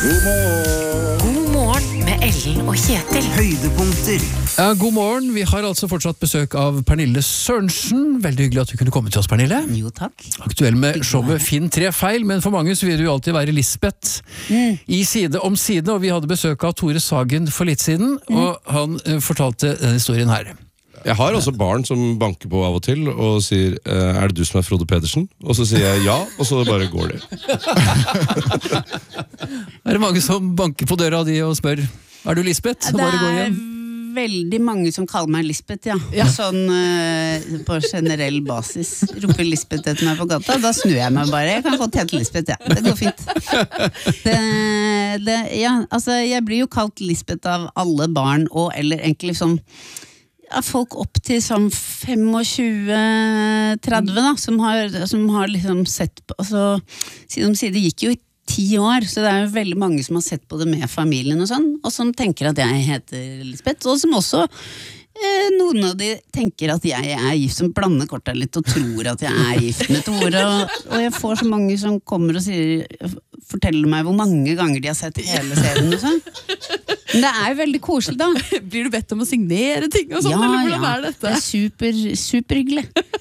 God morgen med Ellen og Kjetil. Høydepunkter. Ja, god morgen. Vi har altså fortsatt besøk av Pernille Sørensen. Veldig hyggelig at du kunne komme til oss, Pernille. Jo, takk. Aktuell med showet Finn 3 feil, men for mange så vil du jo alltid være Lisbeth i Side om side, og vi hadde besøk av Tore Sagen for litt siden, og han fortalte denne historien her. Jeg har også barn som banker på av og til og sier, er det du som er Frode Pedersen? Og så sier jeg ja, og så bare går det. Er det mange som banker på døra di og spør, er du Lisbeth? Så bare gå hjem. Veldig mange som kaller meg Lisbeth, ja. Sånn på generell basis. Roper Lisbeth etter meg på gata, da snur jeg meg bare. Jeg kan godt hete Lisbeth, ja. Det går fint. Altså, jeg blir jo kalt Lisbeth av alle barn, eller egentlig sånn folk opp til sånn 25-30 da, som har liksom sett på, altså, Side om side gikk jo i 10 år, så det er jo veldig mange som har sett på det med familien og sånn, og som tenker at jeg heter Lisbeth, og som også noen av de tenker at jeg er gift, som blander kortet litt og tror at jeg er gift med Tore, og jeg får så mange som kommer og forteller meg hvor mange ganger de har sett hele serien og sånn. Men det er jo veldig koselig da. Blir du bedt om å signere ting og sånt, eller hvordan er dette? Det er super hyggelig.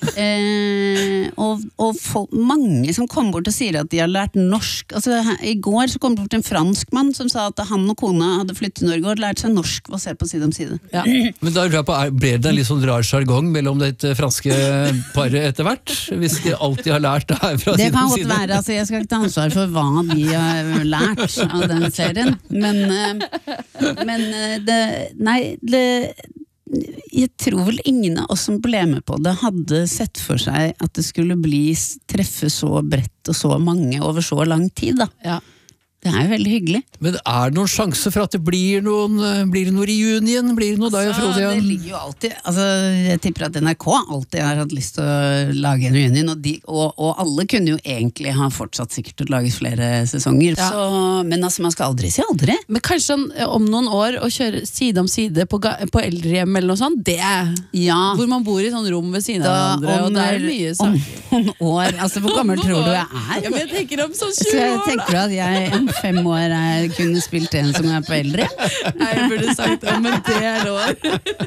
Og mange som kommer bort og sier at de har lært norsk. Altså, i går så kom det bort en franskmann som sa at han og kona hadde flyttet til Norge og lært seg norsk ved å se på Side om side. Ja. Men da ble det en litt sånn rar jargong mellom det franske paret etter hvert, hvis de alltid har lært det her fra Side om side? Det kan godt være, altså jeg skal ikke ta ansvar for hva de har lært av den serien, men jeg tror vel ingen av oss som ble med på det hadde sett for seg at det skulle treffe så bredt og så mange over så lang tid da. Ja. Det er jo veldig hyggelig. Men er det noen sjanse for at det blir det noe reunion? Blir det noe deg og Frode igjen? Det ligger jo alltid, jeg tipper at NRK alltid har hatt lyst til å lage en reunion, og alle kunne jo egentlig ha fortsatt sikkert å lage flere sesonger, ja. Men altså, man skal aldri si aldri. Men kanskje om noen år å kjøre Side om side på eldrehjem eller noe sånt, det ja. Hvor man bor i sånn rom ved siden av hverandre, og det er mye saker. Om noen år, altså hvor gammel tror du jeg er? Ja, men jeg tenker om sånn 20 år. Tenker du at jeg 5 år kunne spilt en som er på eldre? Nei, jeg burde sagt om en del år.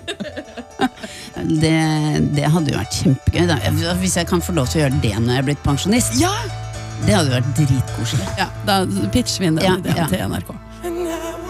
Det hadde jo vært kjempegøy da. Hvis jeg kan få lov til å gjøre det når jeg er blitt pensjonist. Ja! Det hadde vært dritkoselig. Ja, da pitcher vi inn den ideen til NRK.